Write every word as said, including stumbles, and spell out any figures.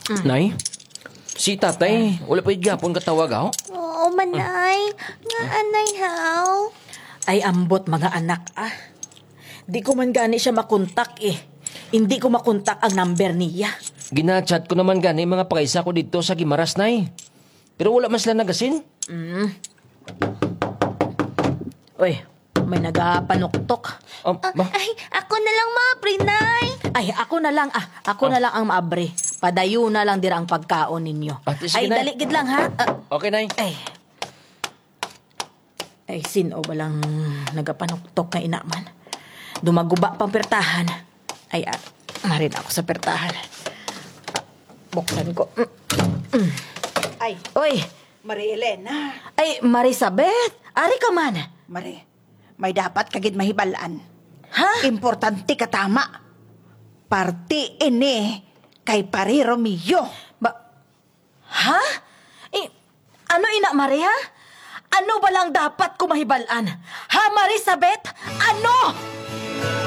Nay, si tatay, wala pa gapon katawag ako. Oo, manay. Nga anay haw. Ay ambot mga anak ah. Di ko man gani siya makontak eh. Hindi ko makontak ang number niya. Ginachat ko naman gani mga pakaisa ko dito sa Gimaras, Nay. Pero wala man sila nagasin. Uy, may nagapanuktok. Um, Ah, ma, ay, ako na lang maapre, nay. Ay, ako na lang ah. Ako na lang ang maabre. Padayo na lang dira ang pagkaon ninyo. Ah, sige, Ay, Nay. dali gid lang ha. Ah, okay, Nay. ay. Ay, sino ba lang nagapanuktok na inaman? Dumaguba pang pertahan. Ay, ah, marin ako sa pertahan. Ah, buksan ko. Mm, mm. Ay, Uy, Marie Elena. ay, Marisabeth, ari ka man. Marie, may dapat kagid mahibalaan. Ha? Importante ka tama. Parti ini kay Pari Romeo. Ba, ha? Eh, ano ina, Maria? Ano ba lang dapat ko mahibalaan? Ha, Marisabeth? Ano?